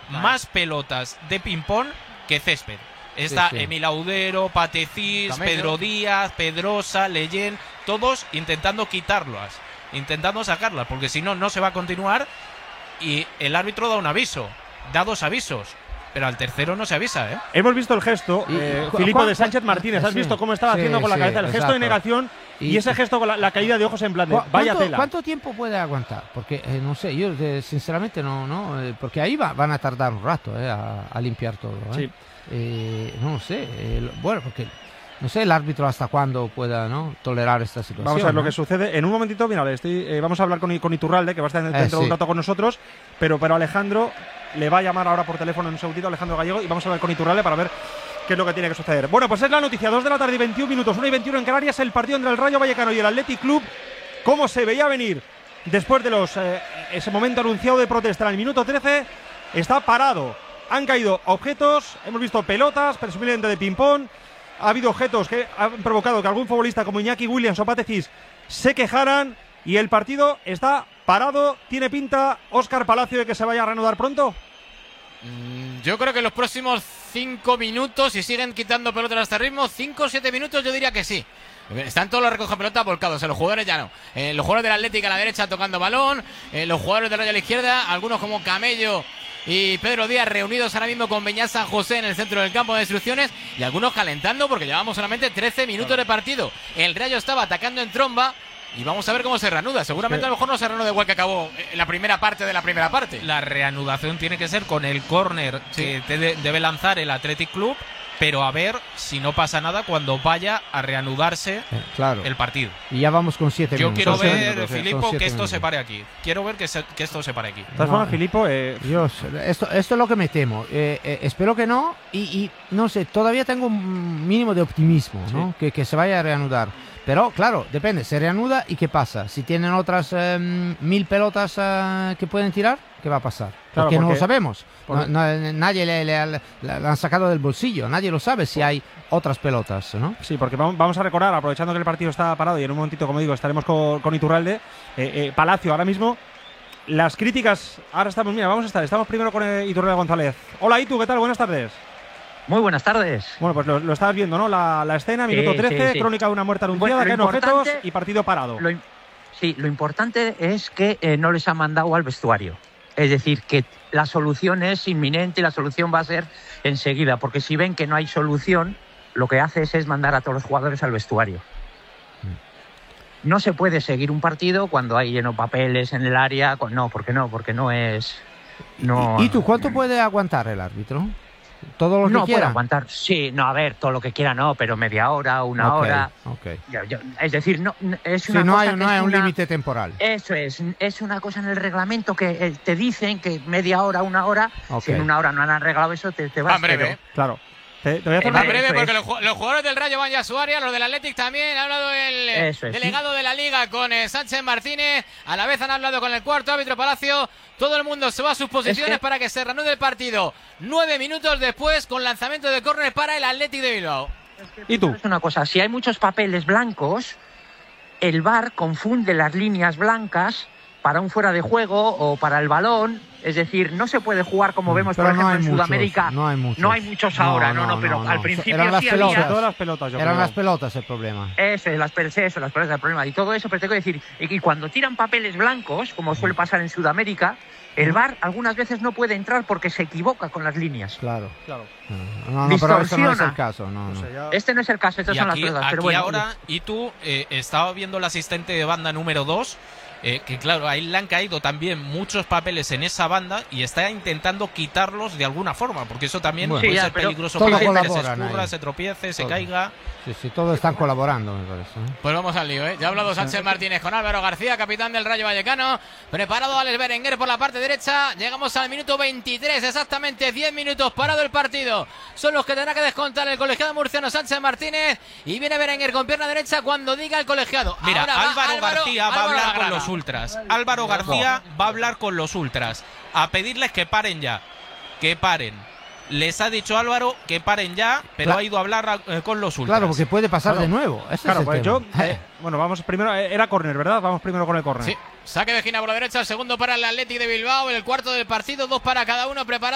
más pelotas de ping-pong que césped. Está Emil Audero, Patecís, Pedro Díaz, Pedrosa, Leyen, todos intentando quitarlas, intentando sacarlas, porque si no, no se va a continuar. Y el árbitro da un aviso, da 2 avisos, pero al tercero no se avisa, ¿eh? Hemos visto el gesto, Filipo, de Sánchez Martínez. ¿Has visto cómo estaba haciendo con la cabeza el gesto de negación y ese gesto con la caída de ojos en plan de vaya tela? ¿Cuánto tiempo puede aguantar? Porque no sé, yo sinceramente no, porque ahí van a tardar un rato a limpiar todo. Sí. No sé, bueno, porque no sé el árbitro hasta cuándo pueda tolerar esta situación. Vamos a ver lo que sucede. En un momentito, mira, vamos a hablar con Iturralde, que va a estar dentro de un rato con nosotros, pero Alejandro le va a llamar ahora por teléfono en un segundito, Alejandro Gallego, y vamos a hablar con Iturralde para ver qué es lo que tiene que suceder. Bueno, pues es la noticia, 2 de la tarde y 21 minutos, 1:21 en Canarias, el partido entre el Rayo Vallecano y el Athletic Club. ¿Cómo se veía venir después de ese momento anunciado de protesta en el minuto 13? Está parado. Han caído objetos, hemos visto pelotas, presumiblemente de ping-pong. Ha habido objetos que han provocado que algún futbolista como Iñaki Williams o Patecís se quejaran y el partido está parado. ¿Tiene pinta, Óscar Palacio, de que se vaya a reanudar pronto? Yo creo que en los próximos 5 minutos, si siguen quitando pelotas a este ritmo, 5 o 7 minutos yo diría que sí. Están todos los recogen pelota volcados, los jugadores ya no. Los jugadores del Atlético a la derecha tocando balón, los jugadores del Rayo a la izquierda, algunos como Camello y Pedro Díaz reunidos ahora mismo con Beñat San José en el centro del campo de instrucciones y algunos calentando porque llevamos solamente 13 minutos de partido. El Rayo estaba atacando en tromba y vamos a ver cómo se reanuda. Seguramente a lo mejor no se reanuda igual que acabó la primera parte de la primera parte. La reanudación tiene que ser con el córner que debe lanzar el Athletic Club, pero a ver si no pasa nada cuando vaya a reanudarse el partido. Y ya vamos con 7 minutos. Yo quiero ver, Filipo, que esto se pare aquí. Quiero ver que esto se pare aquí. De todas formas, Filipo, Dios, esto es lo que me temo. Espero que no. Y no sé, todavía tengo un mínimo de optimismo, ¿no? Que se vaya a reanudar. Pero claro, depende, se reanuda y ¿qué pasa? Si tienen otras 1000 pelotas que pueden tirar, ¿qué va a pasar? Claro, porque no lo sabemos. Nadie le han sacado del bolsillo, nadie lo sabe si hay otras pelotas, ¿no? Sí, porque vamos a recordar, aprovechando que el partido está parado y en un momentito, como digo, estaremos con Iturralde, Palacio ahora mismo. Las críticas, ahora estamos primero con Iturralde González. Hola Itu, ¿qué tal? Buenas tardes. Muy buenas tardes. Bueno, pues lo estabas viendo, ¿no? La escena, minuto 13, sí. Crónica de una muerte anunciada, caen objetos y partido parado. Lo importante es que no les han mandado al vestuario. Es decir, que la solución es inminente y la solución va a ser enseguida, porque si ven que no hay solución, lo que haces es mandar a todos los jugadores al vestuario. No se puede seguir un partido cuando hay lleno papeles en el área. Porque no es... No, ¿Y tú cuánto puede aguantar el árbitro? ¿Todo lo que quiera? No puede aguantar, sí, a ver, todo lo que quiera no, pero media hora, una hora. Es decir, no es una cosa no hay un límite temporal. Eso es una cosa en el reglamento que te dicen que media hora, una hora, si en una hora no han arreglado eso, te vas. Breve. Claro. Te voy a hacer breve porque los jugadores del Rayo van ya a su área, los del Athletic también. Ha hablado el delegado de la Liga con Sánchez Martínez. A la vez han hablado con el cuarto árbitro Palacio. Todo el mundo se va a sus posiciones para que se reanude el partido. 9 minutos después con lanzamiento de córner para el Athletic de Bilbao. ¿Y tú? Es una cosa, si hay muchos papeles blancos, el VAR confunde las líneas blancas para un fuera de juego o para el balón. Es decir, no se puede jugar como vemos, por ejemplo, en Sudamérica. No hay muchos ahora, pero al principio eran las pelotas. Todas las pelotas, eran las pelotas el problema. Las pelotas el problema. Y todo eso, pero tengo que decir, y cuando tiran papeles blancos, como suele pasar en Sudamérica, el VAR algunas veces no puede entrar porque se equivoca con las líneas. Claro. Pero este no es el caso. Este no es el caso, estas son las pelotas. Aquí ahora, y tú, estaba viendo el asistente de banda número 2, que claro, ahí le han caído también muchos papeles en esa banda y está intentando quitarlos de alguna forma, porque eso también puede ser peligroso para que se escurra, se tropiece, se caiga. Sí, todos están colaborando, me parece. Pues vamos al lío, Ya ha hablado Sánchez Martínez con Álvaro García, capitán del Rayo Vallecano. Preparado Alex Berenguer por la parte derecha. Llegamos al minuto 23, exactamente 10 minutos parado el partido. Son los que tendrá que descontar el colegiado murciano Sánchez Martínez. Y viene Berenguer con pierna derecha cuando diga el colegiado. Mira, Álvaro García va a hablar con los ultras. Álvaro García va a hablar con los ultras, a pedirles que paren ya, que paren. Les ha dicho Álvaro que paren ya, pero ha ido a hablar con los ultras. Claro, porque puede pasar de nuevo. Bueno, vamos primero, era córner, ¿verdad? Vamos primero con el córner. Sí, saque de esquina por la derecha, el segundo para el Athletic de Bilbao, el cuarto del partido, 2 para cada uno, preparado.